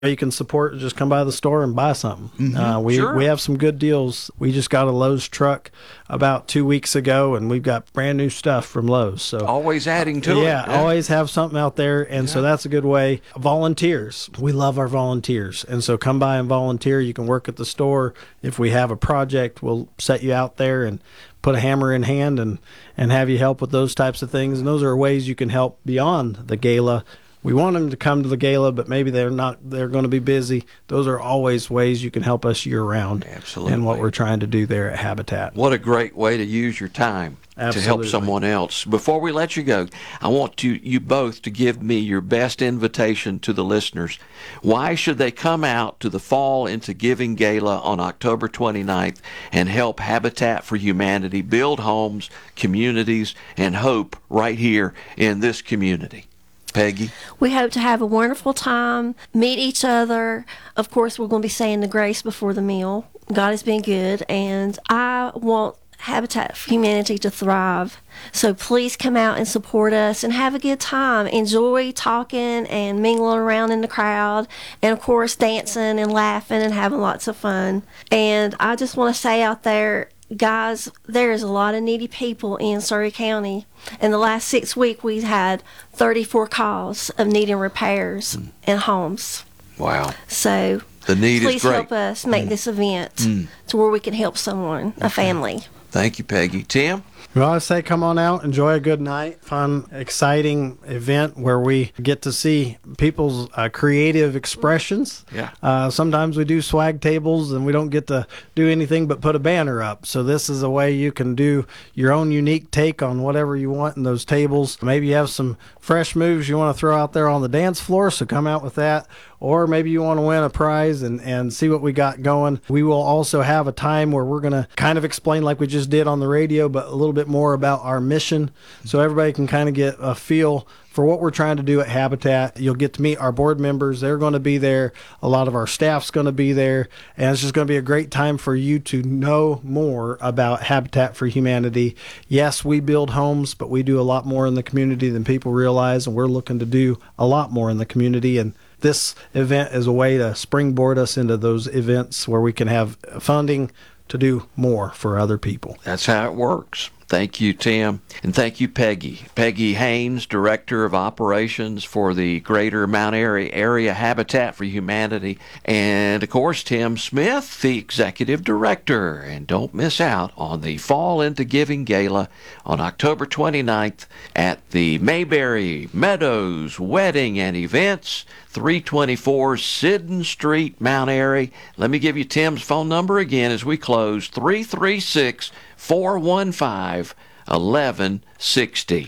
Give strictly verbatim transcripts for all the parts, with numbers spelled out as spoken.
you can support, just come by the store and buy something. Mm-hmm. Uh, we Sure. we have some good deals. We just got a Lowe's truck about two weeks ago, and we've got brand new stuff from Lowe's. So Always adding to it. yeah, always have something out there, and so Yeah. that's a good way. Volunteers, we love our volunteers, and so come by and volunteer. You can work at the store. If we have a project, we'll set you out there and put a hammer in hand and and have you help with those types of things. And those are ways you can help beyond the gala. We want them to come to the gala, but maybe they're not, they're going to be busy. Those are always ways you can help us year round. Absolutely. And what we're trying to do there at Habitat. What a great way to use your time to help Absolutely. someone else. Before we let you go, I want to, you both to give me your best invitation to the listeners. Why should they come out to the Fall into Giving Gala on October twenty-ninth and help Habitat for Humanity build homes, communities, and hope right here in this community? Peggy? We hope to have a wonderful time, meet each other. Of course, we're going to be saying the grace before the meal. God has been good, and I want Habitat for Humanity to thrive. So please come out and support us and have a good time. Enjoy talking and mingling around in the crowd, and of course dancing and laughing and having lots of fun. And I just want to say out there, guys, there's a lot of needy people in Surry County. In the last six weeks, we've had thirty-four calls of needing repairs mm. in homes. Wow. So the need please is great. help us make mm. this event mm. to where we can help someone, a family. Thank you, Peggy. Tim? Well, I say come on out, enjoy a good night, fun, exciting event where we get to see people's uh, creative expressions. Yeah. Uh, sometimes we do swag tables and we don't get to do anything but put a banner up. So this is a way you can do your own unique take on whatever you want in those tables. Maybe you have some fresh moves you want to throw out there on the dance floor, so come out with that. Or maybe you want to win a prize and, and see what we got going. We will also have a time where we're going to kind of explain like we just did on the radio, but a little bit more about our mission so everybody can kind of get a feel for what we're trying to do at Habitat. You'll get to meet our board members. They're going to be there. A lot of our staff's going to be there. And it's just going to be a great time for you to know more about Habitat for Humanity. Yes, we build homes, but we do a lot more in the community than people realize, and we're looking to do a lot more in the community. And this event is a way to springboard us into those events where we can have funding to do more for other people. That's how it works. Thank you, Tim. And thank you, Peggy. Peggy Haynes, Director of Operations for the Greater Mount Airy Area Habitat for Humanity. And, of course, Tim Smith, the Executive Director. And don't miss out on the Fall into Giving Gala on October twenty-ninth at the Mayberry Meadows Wedding and Events, three twenty-four Sidden Street, Mount Airy. Let me give you Tim's phone number again as we close, three three six, four one five, one one six zero.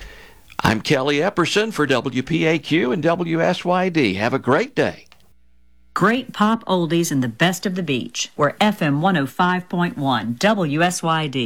I'm Kelly Epperson for W P A Q and W S Y D. Have a great day. Great pop oldies and the best of the beach. We're F M one oh five point one W S Y D.